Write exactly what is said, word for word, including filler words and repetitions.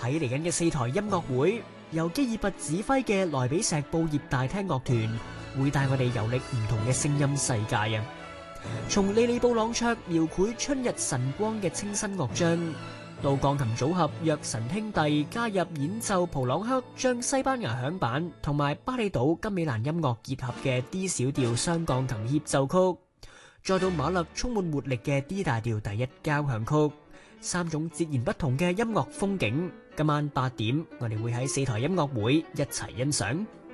喺嚟緊嘅四台音樂會，由基爾拔指揮嘅萊比錫布葉大廳樂團會帶我哋遊歷唔同嘅聲音世界啊！從利利布朗卓描繪春日晨光嘅清新樂章，到鋼琴組合約神兄弟加入演奏普朗克將西班牙響板同埋巴厘島金美蘭音樂結合嘅 D 小調雙鋼琴協奏曲，再到馬勒充滿活力嘅 D 大調第一交響曲，三種截然不同嘅音樂風景。今晚八點，我哋會喺四台音樂會一齊欣賞。